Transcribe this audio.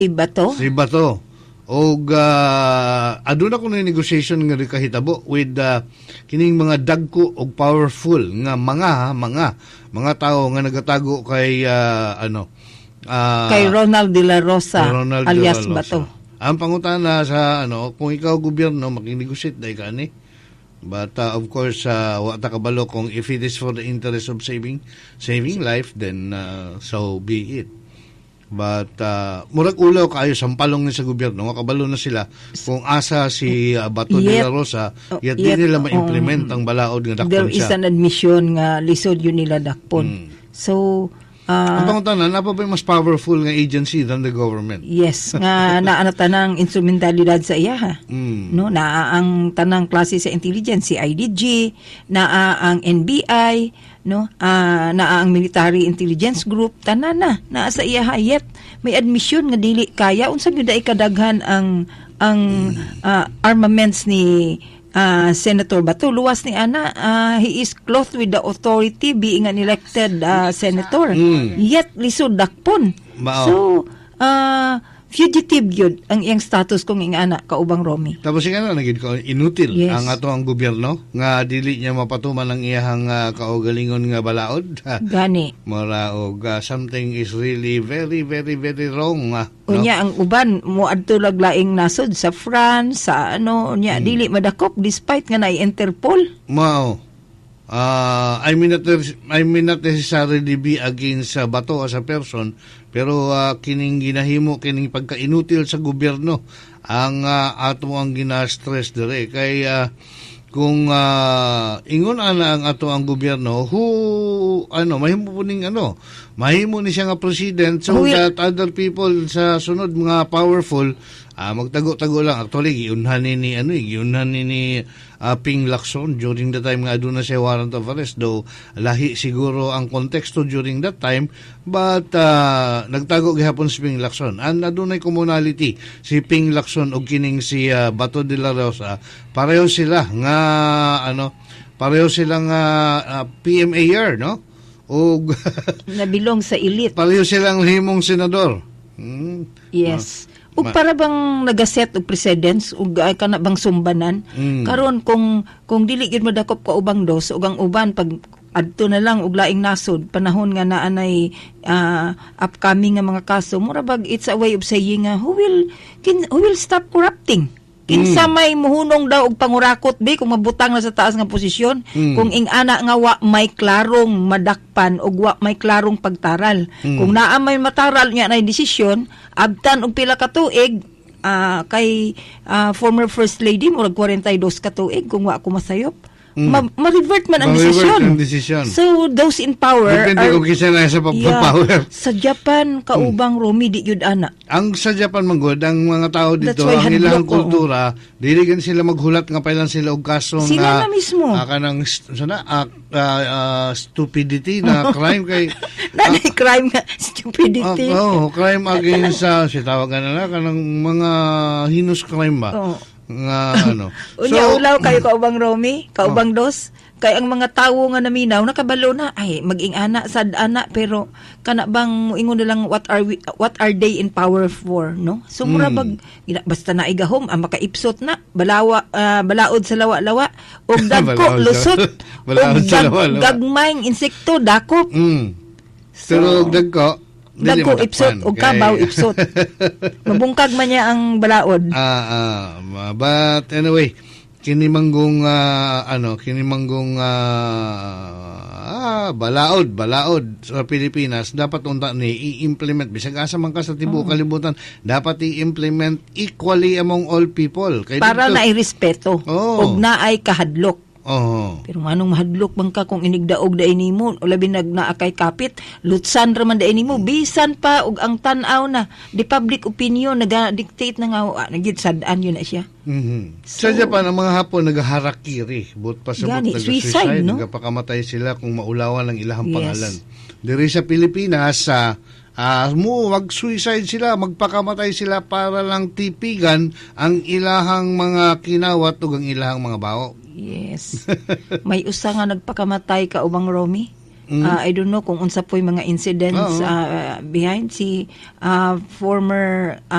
Iba to? Si Bato. Og aduna ko na negotiation nga kahitabo with kining mga dagko og powerful nga mga tao nga nagatago kay kay Ronald De La Rosa alias De La Rosa. Bato. Ang pangutana sa kung ikaw gobyerno makinegosyate day kani. But of course wa ta kabalo kung if it is for the interest of saving life, then so be it. But murag ulaw kaayo sampalong ni sa gobyerno nga kabalo na sila kung asa si Bato de la Rosa yet di nila ma-implement ang balaod nga dakpon siya. There is an admission nga lisod yun nila dakpon. So ang pangutanan, pa ba mas powerful nga agency than the government? Yes, nga naa tanang instrumentalidad sa iya ha. No, naa ang tanang klase sa intelligence, si IDG, naa ang NBI, no, naa ang military intelligence group, tanan naa sa iya hayet. May admission nga dili kaya unsa gyud ay kadaghan ang armaments ni Senator Bato. Luwas ni ana, he is clothed with the authority being an elected senator. Yet lisod dakpon. So fugitive yun ang iyang status kung ing ana kaubang Romy. Tapos nga nagid ko inutil ang ato ang gobyerno nga dili niya mapatuman ang iyang kaugalingon nga balaod. Gani. Mura og something is really very very very wrong. Unya ang uban mo adto laglaing nasod sa France sa unya dili madakop despite nga naay Interpol. Mao. I may not necessarily be against Bato as a person, pero kining ginahimo kining pagka-inutil sa gobyerno ang ato ang gina-stress dire kay kung ingon ana ang ato ang gobyerno mahimo puning mahimo ni siya nga president so that other people sa sunod mga powerful magtago-tago lang. Actually giunhan ni Ping Lacson during the time nga aduna siya warrant of arrest, though lahi siguro ang konteksto during that time, but nagtago gihapon si Ping Lacson. And adunay commonality si Ping Lacson og kining si Bato de la Rosa, pareho sila nga PMAR, no? Og nabilong sa elite. Pareho silang himong senador. Yes. Ug para bang nagaset og presidents ug kana bang sumbanan karon kung dili gyud madakop ka ubang dos ug ang uban pag adto na lang og laing nasod panahon nga naanay upcoming nga mga kaso mura bag it's a way of saying who will stop corrupting. Kinsa may muhunong daw og pangurakot kung mabutang na sa taas nga posisyon kung ing ana nga wa may klarong madakpan og wa may klarong pagtaral. Kung naa may mataral nya na desisyon abtan og pila ka tuig kay former first lady murag 42 ka tuig kung wa ko masayop. Ma-revert man ang desisyon. So those in power depende kung kisa na sa pagpapower. Sa Japan kaubang Romy di yun ana. Ang sa Japan manggod ang mga tao dito ang ilang kultura dili gan sila maghulat nga pailan sila og kaso sila na mismo kanang stupidity na crime kay crime nga stupidity. Crime against si tawagan na kanang mga heinous crime ba. Nga unya ulaw kayo kaubang Romy, kaubang dos kay ang mga tawo nga naminaw nakabalo na ay maging ana sad ana pero kana bang ingon nilang what are they in power for, no? So mura bag basta na igahom ang makaipsot na balaod sa lawa-lawa og dagko lusot og gagmayng insekto dakop. Pero dagko ipsot o kabaw ipsot. Mabungkag man niya ang balaod. But anyway, kinimanggong balaod sa Pilipinas dapat unta ni i-implement bisag asa man ka sa tibuok kalibutan dapat i-implement equally among all people kay para na irespeto ug naay kahadlok. Pero anong mahadlok bang ka kung inigdaog da inimo o labi nagnaakay kapit lutsan ra man da inimo bisan pa og ang tan-aw na the public opinion naga-dictate na nga nagid sad-an yun na siya. Sa Japan ang mga Hapon nagaharakiri but pasabot nag-suicide no? Nagapakamatay sila kung maulawan ang ilahang pangalan. Diri sa Pilipinas mag-suicide sila, magpakamatay sila para lang tipigan ang ilahang mga kinawat ug ang ilahang mga bawo. Yes. May usa nga nagpakamatay kaubang Romy. I don't know kung unsa po'y mga incidents behind si former